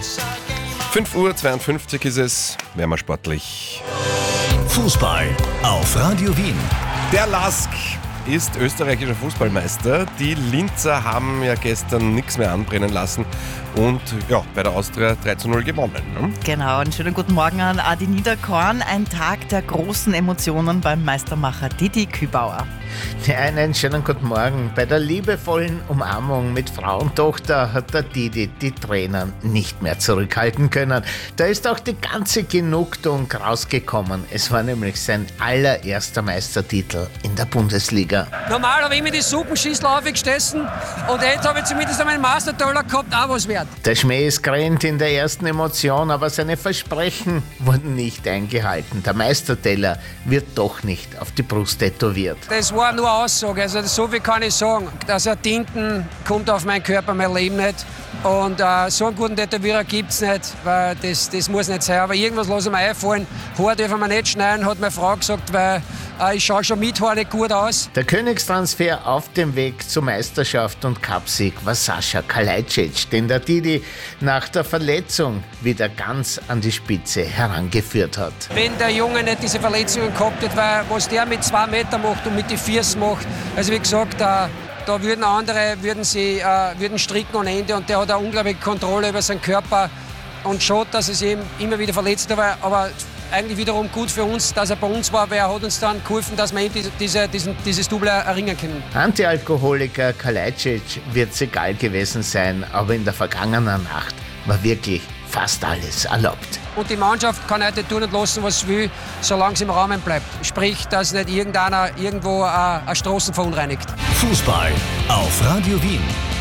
5:52 Uhr ist es, wären wir sportlich. Fußball auf Radio Wien. Der LASK ist österreichischer Fußballmeister. Die Linzer haben ja gestern nichts mehr anbrennen lassen und ja, bei der Austria 3:0 gewonnen. Ne? Genau, einen schönen guten Morgen an Adi Niederkorn. Ein Tag der großen Emotionen beim Meistermacher Didi Kübauer. Ja, einen schönen guten Morgen. Bei der liebevollen Umarmung mit Frau und Tochter hat der Didi die Tränen nicht mehr zurückhalten können. Da ist auch die ganze Genugtuung rausgekommen. Es war nämlich sein allererster Meistertitel in der Bundesliga. Normal habe ich immer die Suppenschüssel aufgegessen und jetzt habe ich zumindest einen Mastertaler gehabt, auch was wert. Der Schmäh ist grennt in der ersten Emotion, aber seine Versprechen wurden nicht eingehalten. Der Meisterteller wird doch nicht auf die Brust tätowiert. Das war nur eine Aussage, also so viel kann ich sagen. Dass er Tinten kommt auf meinen Körper, mein Leben nicht. Und so einen guten Tätowierer gibt es nicht, weil das muss nicht sein. Aber irgendwas lasse ich mir einfallen. Haar dürfen wir nicht schneiden, hat meine Frau gesagt, weil ich schaue schon mit Haar nicht gut aus. Der Königstransfer auf dem Weg zur Meisterschaft und Cupsieg war Sascha Kalajdzic, den der Didi nach der Verletzung wieder ganz an die Spitze herangeführt hat. Wenn der Junge nicht diese Verletzungen gehabt hätte, weil was der mit 2 Meter macht und mit den Füßen macht, also wie gesagt, da würden andere würden stricken ohne Ende und der hat eine unglaubliche Kontrolle über seinen Körper und schaut, dass es ihm immer wieder verletzt war, aber eigentlich wiederum gut für uns, dass er bei uns war, weil er hat uns dann geholfen, dass wir dieses Double erringen können. Antialkoholiker Kalajdzic wird es egal gewesen sein, aber in der vergangenen Nacht war wirklich fast alles erlaubt. Und die Mannschaft kann heute tun und lassen, was sie will, solange sie im Rahmen bleibt. Sprich, dass nicht irgendeiner irgendwo eine Straßen verunreinigt. Fußball auf Radio Wien.